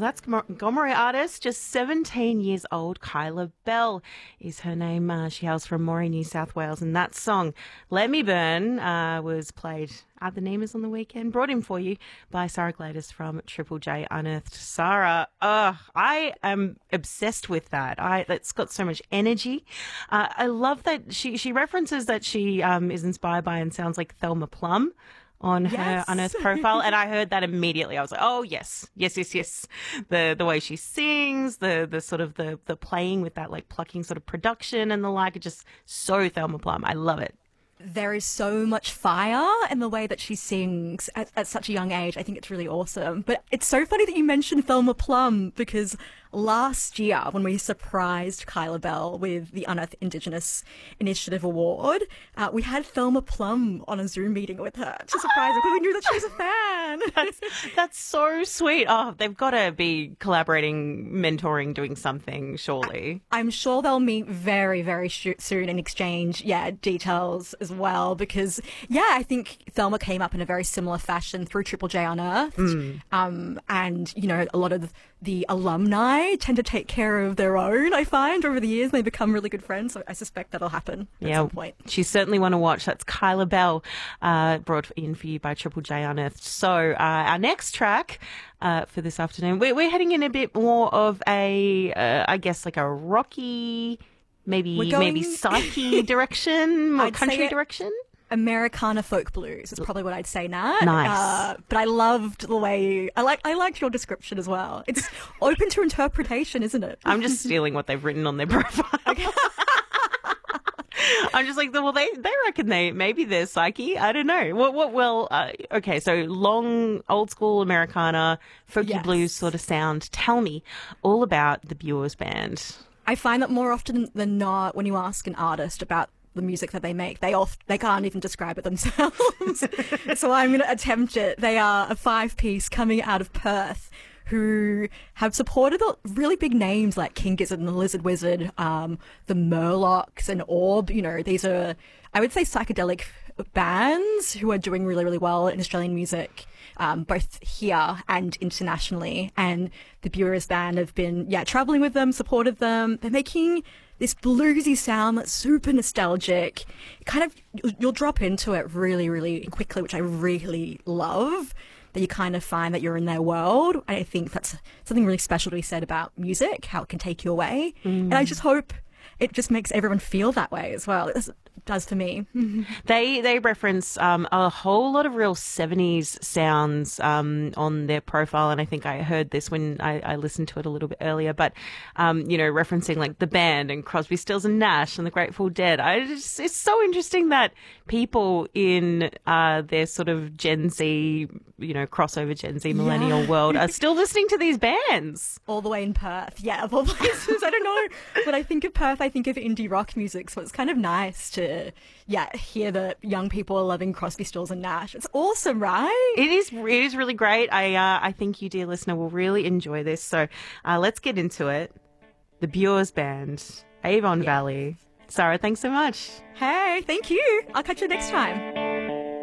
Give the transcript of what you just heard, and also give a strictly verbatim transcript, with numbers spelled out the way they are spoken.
that's Gomeroi artist, just seventeen years old. Kyla Bell is her name. Uh, she hails from Moree, New South Wales. And that song, Let Me Burn, uh, was played at the Nemas on the weekend. Brought in for you by Sarah Gladys from Triple J Unearthed. Sarah, uh, I am obsessed with that. I That's got so much energy. Uh, I love that she, she references that she um, is inspired by and sounds like Thelma Plum on yes. her Unearthed profile, and I heard that immediately. I was like, oh yes, yes, yes, yes. The the way she sings, the the sort of the the playing with that like plucking sort of production and the like, it's just so Thelma Plum. I love it. There is so much fire in the way that she sings at, at such a young age. I think it's really awesome. But it's so funny that you mentioned Thelma Plum, because last year when we surprised Kyla Bell with the Unearthed Indigenous Initiative Award, uh, we had Thelma Plum on a Zoom meeting with her to surprise her because we knew that she was a fan. That's, that's so sweet. Oh, they've got to be collaborating, mentoring, doing something, surely. I, I'm sure they'll meet very, very sh- soon and exchange, yeah, details as well, because, yeah, I think Thelma came up in a very similar fashion through Triple J Unearthed. Mm. Um, and, you know, a lot of the alumni tend to take care of their own, I find, over the years. They become really good friends, so I suspect that'll happen at yeah, some point. She's certainly one to watch. That's Kyla Bell, uh, brought in for you by Triple J Unearthed. So uh, our next track uh, for this afternoon, we're, we're heading in a bit more of a, uh, I guess, like a rocky, maybe going... maybe psyche direction, more I'd country say it... direction. Americana folk blues is probably what I'd say, Nat. Nice. Uh, but I loved the way I like. I liked your description as well. It's open to interpretation, isn't it? I'm just stealing what they've written on their profile. Okay. I'm just like, well, they they reckon they maybe they're psyche. I don't know. What what? Well, uh, okay. So long, old school Americana, folky yes. blues sort of sound. Tell me all about the Bures Band. I find that more often than not, when you ask an artist about the music that they make, they oft they can't even describe it themselves. So I'm going to attempt it. They are a five-piece coming out of Perth who have supported really big names like King Gizzard and the Lizard Wizard, um, the Murlocs and Orb. You know, these are, I would say, psychedelic bands who are doing really, really well in Australian music, um, both here and internationally. And the Bures Band have been, yeah, traveling with them, supported them. They're making this bluesy sound that's super nostalgic. Kind of, you'll, you'll drop into it really, really quickly, which I really love. That you kind of find that you're in their world. I think that's something really special to be said about music, how it can take you away. Mm. And I just hope it just makes everyone feel that way as well. It does for me. They they reference um, a whole lot of real seventies sounds um, on their profile, and I think I heard this when I, I listened to it a little bit earlier. But um, you know, referencing like the band and Crosby, Stills and Nash and the Grateful Dead. I just, it's so interesting that people in uh, their sort of Gen Z, you know, crossover Gen Z millennial yeah. world are still listening to these bands all the way in Perth. Yeah, of all places. I don't know. When I think of Perth, I think of indie rock music, so it's kind of nice to yeah, hear that young people are loving Crosby, Stills and Nash. It's awesome, right? It is. It is really great. I uh, I think you, dear listener, will really enjoy this. So uh, let's get into it. The Bures Band, Avon yeah. Valley. Sarah, thanks so much. Hey, thank you. I'll catch you next time.